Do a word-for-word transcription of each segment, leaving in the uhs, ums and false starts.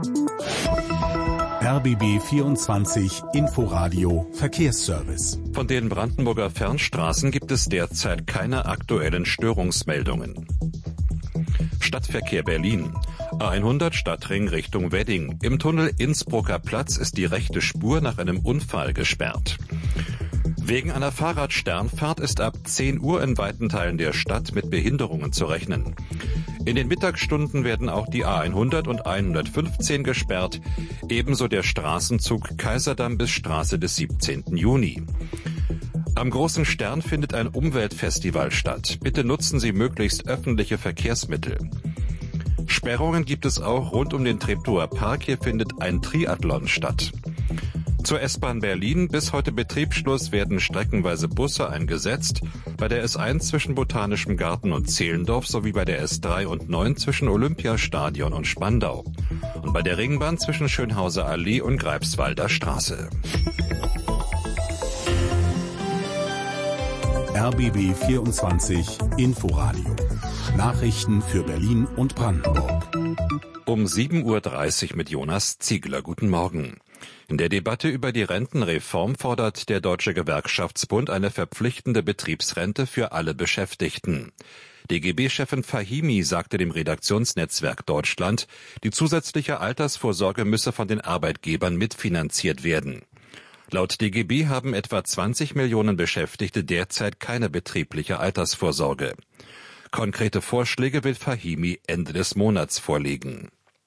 R B B vierundzwanzig Inforadio Verkehrsservice. Von den Brandenburger Fernstraßen gibt es derzeit keine aktuellen Störungsmeldungen. Stadtverkehr Berlin. A hundert Stadtring Richtung Wedding. Im Tunnel Innsbrucker Platz ist die rechte Spur nach einem Unfall gesperrt. Wegen einer Fahrradsternfahrt ist ab zehn Uhr in weiten Teilen der Stadt mit Behinderungen zu rechnen. In den Mittagsstunden werden auch die A hundert und A hundertfünfzehn gesperrt, ebenso der Straßenzug Kaiserdamm bis Straße des siebzehnten Juni. Am Großen Stern findet ein Umweltfestival statt. Bitte nutzen Sie möglichst öffentliche Verkehrsmittel. Sperrungen gibt es auch rund um den Treptower Park. Hier findet ein Triathlon statt. Zur S-Bahn Berlin. Bis heute Betriebsschluss werden streckenweise Busse eingesetzt. Bei der S eins zwischen Botanischem Garten und Zehlendorf sowie bei der S drei und neun zwischen Olympiastadion und Spandau. Und bei der Ringbahn zwischen Schönhauser Allee und Greifswalder Straße. R B B vierundzwanzig Inforadio. Nachrichten für Berlin und Brandenburg. Um sieben Uhr dreißig mit Jonas Ziegler. Guten Morgen. In der Debatte über die Rentenreform fordert der Deutsche Gewerkschaftsbund eine verpflichtende Betriebsrente für alle Beschäftigten. D G B-Chefin Fahimi sagte dem Redaktionsnetzwerk Deutschland, die zusätzliche Altersvorsorge müsse von den Arbeitgebern mitfinanziert werden. Laut D G B haben etwa zwanzig Millionen Beschäftigte derzeit keine betriebliche Altersvorsorge. Konkrete Vorschläge will Fahimi Ende des Monats vorlegen.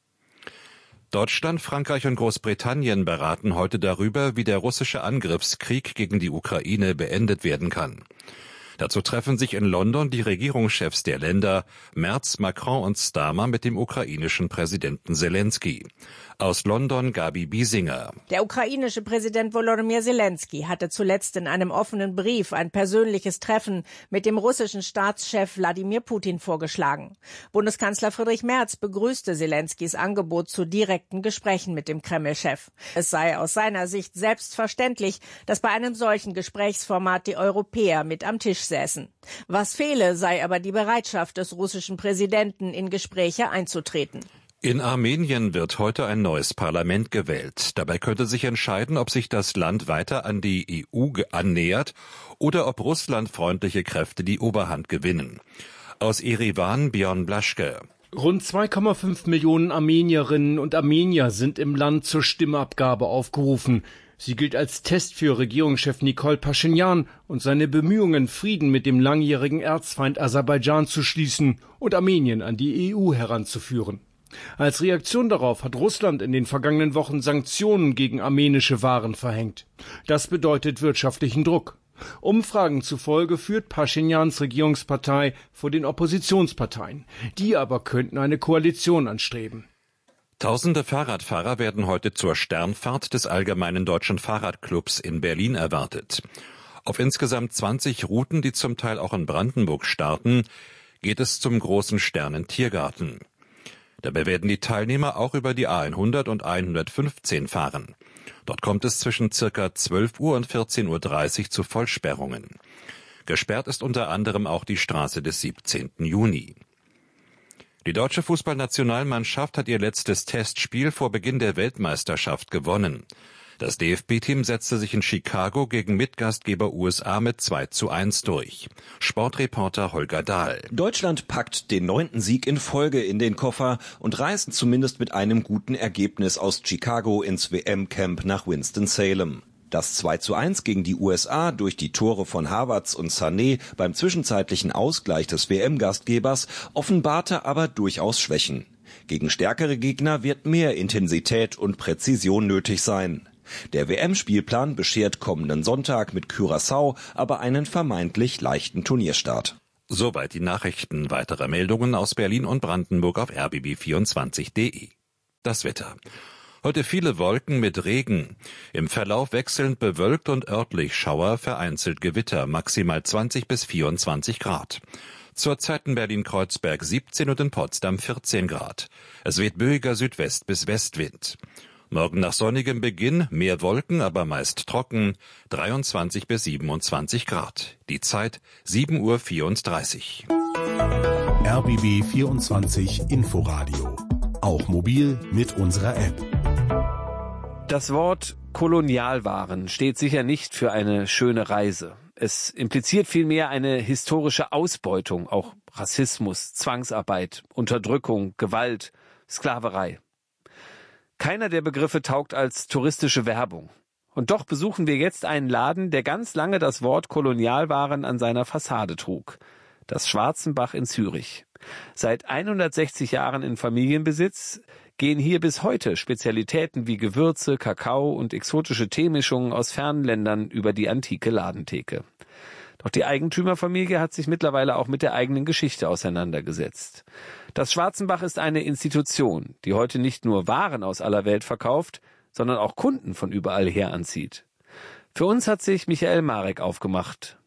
Deutschland, Frankreich und Großbritannien beraten heute darüber, wie der russische Angriffskrieg gegen die Ukraine beendet werden kann. Dazu treffen sich in London die Regierungschefs der Länder Merz, Macron und Starmer mit dem ukrainischen Präsidenten Selensky. Aus London Gabi Biesinger. Der ukrainische Präsident Volodymyr Selensky hatte zuletzt in einem offenen Brief ein persönliches Treffen mit dem russischen Staatschef Wladimir Putin vorgeschlagen. Bundeskanzler Friedrich Merz begrüßte Selenskys Angebot zu direkten Gesprächen mit dem Kreml-Chef. Es sei aus seiner Sicht selbstverständlich, dass bei einem solchen Gesprächsformat die Europäer mit am Tisch säßen. Was fehle, sei aber die Bereitschaft des russischen Präsidenten, in Gespräche einzutreten. In Armenien wird heute ein neues Parlament gewählt. Dabei könnte sich entscheiden, ob sich das Land weiter an die E U annähert oder ob russlandfreundliche Kräfte die Oberhand gewinnen. Aus Erivan Björn Blaschke. Rund zwei Komma fünf Millionen Armenierinnen und Armenier sind im Land zur Stimmabgabe aufgerufen. Sie gilt als Test für Regierungschef Nikol Paschinjan und seine Bemühungen, Frieden mit dem langjährigen Erzfeind Aserbaidschan zu schließen und Armenien an die E U heranzuführen. Als Reaktion darauf hat Russland in den vergangenen Wochen Sanktionen gegen armenische Waren verhängt. Das bedeutet wirtschaftlichen Druck. Umfragen zufolge führt Paschinjans Regierungspartei vor den Oppositionsparteien. Die aber könnten eine Koalition anstreben. Tausende Fahrradfahrer werden heute zur Sternfahrt des Allgemeinen Deutschen Fahrradclubs in Berlin erwartet. Auf insgesamt zwanzig Routen, die zum Teil auch in Brandenburg starten, geht es zum Großen Stern in Tiergarten. Dabei werden die Teilnehmer auch über die A hundert und A hundertfünfzehn fahren. Dort kommt es zwischen circa zwölf Uhr und vierzehn Uhr dreißig zu Vollsperrungen. Gesperrt ist unter anderem auch die Straße des siebzehnten Juni. Die deutsche Fußballnationalmannschaft hat ihr letztes Testspiel vor Beginn der Weltmeisterschaft gewonnen. Das D F B-Team setzte sich in Chicago gegen Mitgastgeber U S A mit zwei zu eins durch. Sportreporter Holger Dahl. Deutschland packt den neunten Sieg in Folge in den Koffer und reist zumindest mit einem guten Ergebnis aus Chicago ins W M-Camp nach Winston-Salem. Das zwei zu eins gegen die U S A durch die Tore von Havertz und Sané beim zwischenzeitlichen Ausgleich des W M-Gastgebers offenbarte aber durchaus Schwächen. Gegen stärkere Gegner wird mehr Intensität und Präzision nötig sein. Der W M-Spielplan beschert kommenden Sonntag mit Curaçao aber einen vermeintlich leichten Turnierstart. Soweit die Nachrichten. Weitere Meldungen aus Berlin und Brandenburg auf r b b vierundzwanzig punkt d e. Das Wetter. Heute viele Wolken mit Regen. Im Verlauf wechselnd bewölkt und örtlich Schauer, vereinzelt Gewitter, maximal zwanzig bis vierundzwanzig Grad. Zurzeit in Berlin-Kreuzberg siebzehn und in Potsdam vierzehn Grad. Es weht böiger Südwest- bis Westwind. Morgen nach sonnigem Beginn, mehr Wolken, aber meist trocken, dreiundzwanzig bis siebenundzwanzig Grad. Die Zeit sieben Uhr vierunddreißig. R B B vierundzwanzig Inforadio auch mobil mit unserer App. Das Wort Kolonialwaren steht sicher nicht für eine schöne Reise. Es impliziert vielmehr eine historische Ausbeutung, auch Rassismus, Zwangsarbeit, Unterdrückung, Gewalt, Sklaverei. Keiner der Begriffe taugt als touristische Werbung. Und doch besuchen wir jetzt einen Laden, der ganz lange das Wort Kolonialwaren an seiner Fassade trug. Das Schwarzenbach in Zürich. Seit hundertsechzig Jahren in Familienbesitz gehen hier bis heute Spezialitäten wie Gewürze, Kakao und exotische Teemischungen aus fernen Ländern über die antike Ladentheke. Doch die Eigentümerfamilie hat sich mittlerweile auch mit der eigenen Geschichte auseinandergesetzt. Das Schwarzenbach ist eine Institution, die heute nicht nur Waren aus aller Welt verkauft, sondern auch Kunden von überall her anzieht. Für uns hat sich Michael Marek aufgemacht.